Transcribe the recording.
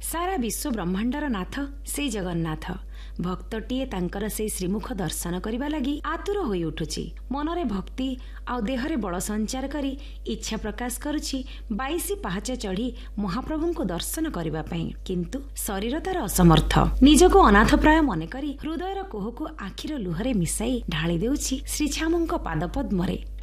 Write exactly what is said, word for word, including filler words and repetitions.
सारा विश्व ब्रह्मांडर नाथ से जगन्नाथ भक्तटीए तांकर से श्रीमुख दर्शन करने लगी आतुर होई उठुची। मनरे भक्ति आउ देहरे बल संचार करी इच्छा प्रकाश करुची बाईस पाहाच चढ़ी महाप्रभु को दर्शन करने पाई, किंतु शरीर तार असमर्थ। निजको अनाथ प्राय मने करी हृदयर कोह को आखिर लुहरे मिसाई ढाली देउची श्री छामुंक पाद पद्मरे।